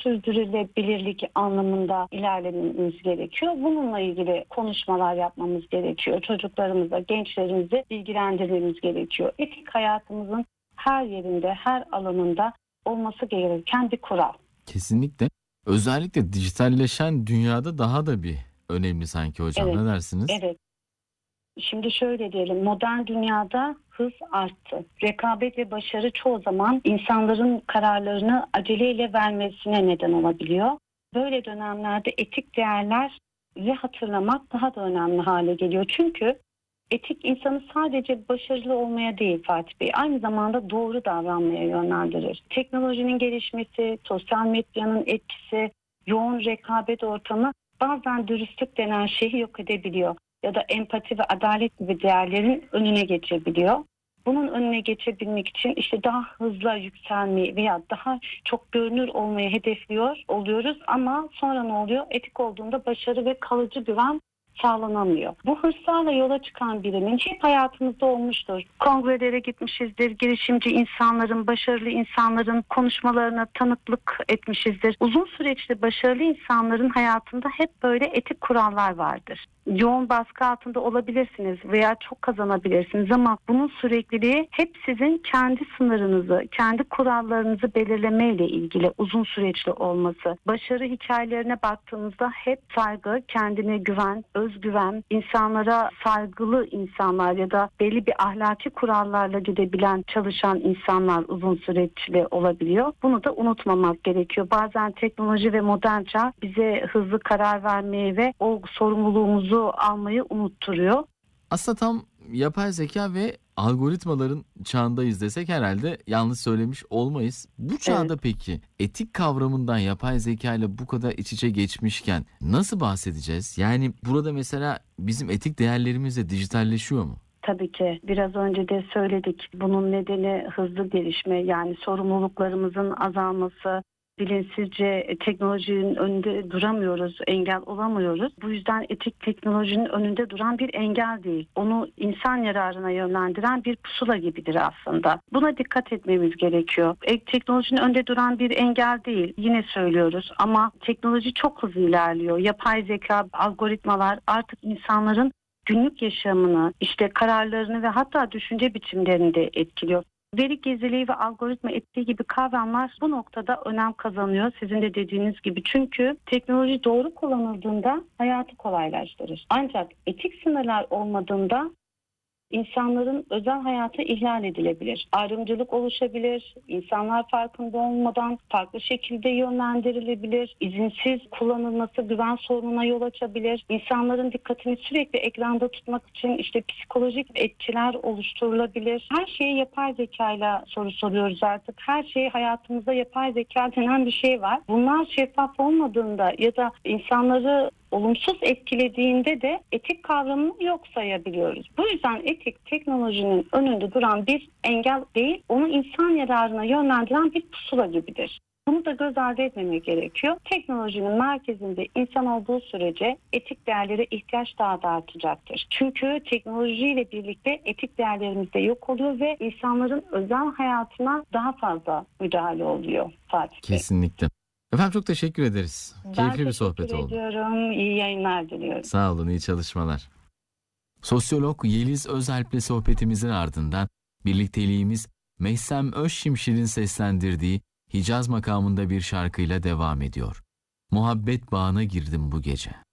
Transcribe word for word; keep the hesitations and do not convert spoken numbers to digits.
sürdürülebilirlik anlamında ilerlememiz gerekiyor. Bununla ilgili konuşmalar yapmamız gerekiyor. Çocuklarımıza, gençlerimizi bilgilendirmemiz gerekiyor. Etik hayatımızın her yerinde, her alanında olması gereken bir kural. Kesinlikle. Özellikle dijitalleşen dünyada daha da bir önemli sanki hocam. Evet, Ne dersiniz? evet. Şimdi şöyle diyelim, modern dünyada hız arttı. Rekabet ve başarı çoğu zaman insanların kararlarını aceleyle vermesine neden olabiliyor. Böyle dönemlerde etik değerleri hatırlamak daha da önemli hale geliyor. Çünkü etik insanı sadece başarılı olmaya değil Fatih Bey, aynı zamanda doğru davranmaya yönlendirir. Teknolojinin gelişmesi, sosyal medyanın etkisi, yoğun rekabet ortamı bazen dürüstlük denen şeyi yok edebiliyor ya da empati ve adalet gibi değerlerin önüne geçebiliyor. Bunun önüne geçebilmek için işte daha hızlı yükselmeyi veya daha çok görünür olmayı hedefliyor oluyoruz ama sonra ne oluyor? Etik olduğunda başarı ve kalıcı güven sağlanamıyor. Bu hırslarla yola çıkan birinin hep hayatımızda olmuştur. Kongrelere gitmişizdir, girişimci insanların, başarılı insanların konuşmalarına tanıklık etmişizdir. Uzun süreçli başarılı insanların hayatında hep böyle etik kurallar vardır. Yoğun baskı altında olabilirsiniz veya çok kazanabilirsiniz ama bunun sürekliliği hep sizin kendi sınırınızı, kendi kurallarınızı belirlemeyle ilgili uzun süreçli olması. Başarı hikayelerine baktığınızda hep saygı, kendine güven, özgüven, insanlara saygılı insanlar ya da belli bir ahlaki kurallarla gidebilen, çalışan insanlar uzun süreçli olabiliyor. Bunu da unutmamak gerekiyor. Bazen teknoloji ve modern çağ bize hızlı karar vermeyi ve o sorumluluğumuzu almayı unutturuyor. Aslında tam yapay zeka ve algoritmaların çağındayız desek herhalde yanlış söylemiş olmayız. Bu çağda Evet. peki etik kavramından yapay zeka ile bu kadar iç içe geçmişken nasıl bahsedeceğiz? Yani burada mesela bizim etik değerlerimiz de dijitalleşiyor mu? Tabii ki biraz önce de söyledik. Bunun nedeni hızlı gelişme, yani sorumluluklarımızın azalması. Bilinçsizce teknolojinin önünde duramıyoruz, engel olamıyoruz. Bu yüzden etik teknolojinin önünde duran bir engel değil. Onu insan yararına yönlendiren bir pusula gibidir aslında. Buna dikkat etmemiz gerekiyor. E, teknolojinin önünde duran bir engel değil. Yine söylüyoruz ama teknoloji çok hızlı ilerliyor. Yapay zeka, algoritmalar artık insanların günlük yaşamını, işte kararlarını ve hatta düşünce biçimlerini de etkiliyor. Veri gizliliği ve algoritma ettiği gibi kavramlar bu noktada önem kazanıyor. Sizin de dediğiniz gibi. Çünkü teknoloji doğru kullanıldığında hayatı kolaylaştırır. Ancak etik sınırlar olmadığında İnsanların özel hayatı ihlal edilebilir. Ayrımcılık oluşabilir. İnsanlar farkında olmadan farklı şekilde yönlendirilebilir. İzinsiz kullanılması güven sorununa yol açabilir. İnsanların dikkatini sürekli ekranda tutmak için işte psikolojik etkiler oluşturulabilir. Her şeyi yapay zekayla soru soruyoruz artık. Her şey hayatımızda yapay zeka denen bir şey var. Bunlar şeffaf olmadığında ya da insanları olumsuz etkilediğinde de etik kavramını yok sayabiliyoruz. Bu yüzden etik teknolojinin önünde duran bir engel değil, onu insan yararına yönlendiren bir pusula gibidir. Bunu da göz ardı etmemek gerekiyor. Teknolojinin merkezinde insan olduğu sürece etik değerlere ihtiyaç daha da artacaktır. Çünkü teknolojiyle birlikte etik değerlerimiz de yok oluyor ve insanların özel hayatına daha fazla müdahale oluyor Fatih Bey. Kesinlikle. Efendim çok teşekkür ederiz. Ben Keyifli bir sohbet teşekkür oldu. ediyorum. İyi yayınlar diliyorum. Sağ olun, iyi çalışmalar. Sosyolog Yeliz Özalp'le sohbetimizin ardından birlikteliğimiz Meysem Özşimşir'in seslendirdiği Hicaz makamında bir şarkıyla devam ediyor. Muhabbet bağına girdim bu gece.